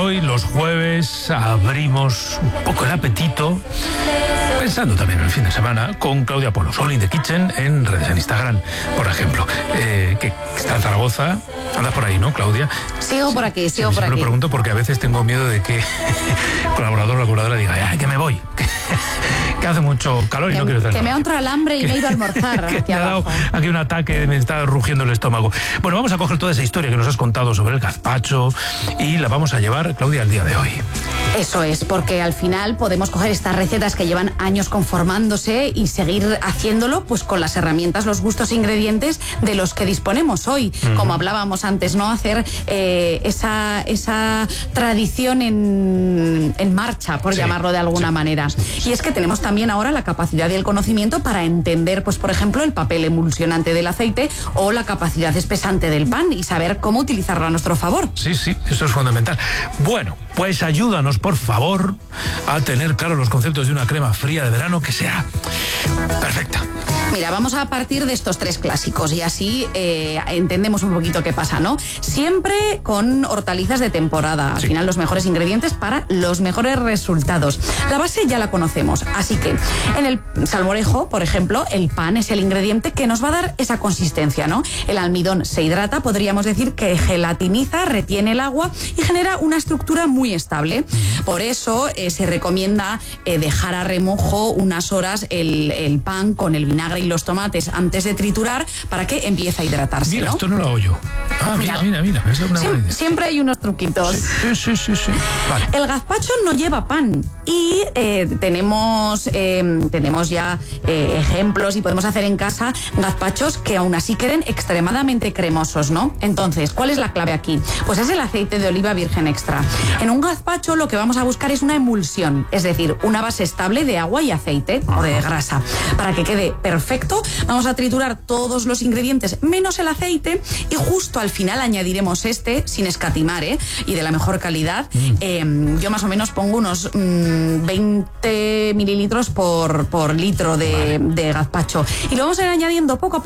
hoy, los jueves, abrimos un poco el apetito, pensando también en el fin de semana, con Claudia Polo, All in the Kitchen, en redes, en Instagram, por ejemplo, que está en Zaragoza. Andas por ahí, ¿no, Claudia? Sigo por aquí. Siempre pregunto porque a veces tengo miedo de que colaborador o colaboradora diga, ¡ay, que me voy! Que hace mucho calor y no quiero estar. Que me ha entrado el hambre y me he ido a almorzar. Que me ha dado aquí un ataque, me está rugiendo el estómago. Bueno, vamos a coger toda esa historia que nos has contado sobre el gazpacho y la vamos a llevar, Claudia, al día de hoy. Eso es, porque al final podemos coger estas recetas que llevan años conformándose y seguir haciéndolo pues con las herramientas, los gustos e ingredientes de los que disponemos hoy. Como hablábamos antes, ¿no? Hacer esa tradición en marcha, por llamarlo de alguna manera. Y es que tenemos también ahora la capacidad y el conocimiento para entender, pues por ejemplo, el papel emulsionante del aceite o la capacidad espesante del pan y saber cómo utilizarlo a nuestro favor. Sí, eso es fundamental. Bueno, pues ayúdanos, por favor, a tener claros los conceptos de una crema fría de verano que sea perfecta. Mira, vamos a partir de estos tres clásicos y así entendemos un poquito qué pasa, ¿no? Siempre con hortalizas de temporada. Al final, los mejores ingredientes para los mejores resultados. La base ya la conocemos, así que en el salmorejo, por ejemplo, el pan es el ingrediente que nos va a dar esa consistencia, ¿no? El almidón se hidrata, podríamos decir que gelatiniza, retiene el agua y genera una estructura muy estable. Por eso se recomienda dejar a remojo unas horas el pan con el vinagre y los tomates antes de triturar para que empiece a hidratarse. Mira, ¿no? esto no lo hago yo. Mira. Es una buena idea. Siempre hay unos truquitos. Sí. Vale. El gazpacho no lleva pan y tenemos ya ejemplos y podemos hacer en casa gazpachos que aún así queden extremadamente cremosos, ¿no? Entonces, ¿cuál es la clave aquí? Pues es el aceite de oliva virgen extra. En un gazpacho lo que vamos a buscar es una emulsión, es decir, una base estable de agua y aceite o de grasa. Para que quede perfecto, vamos a triturar todos los ingredientes menos el aceite y justo al final añadiremos sin escatimar, y de la mejor calidad. Yo más o menos pongo unos 20 mililitros por litro de gazpacho y lo vamos a ir añadiendo poco a poco